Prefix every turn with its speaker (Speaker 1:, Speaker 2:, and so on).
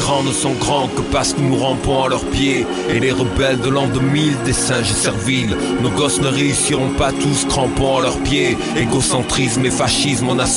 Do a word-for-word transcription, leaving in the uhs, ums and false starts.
Speaker 1: grands ne sont grands que parce que nous rampons à leurs pieds. Et les rebelles de l'an deux mille, des singes et serviles, nos gosses ne réussiront pas tous crampons à leurs pieds. Égocentrisme et fascisme, on a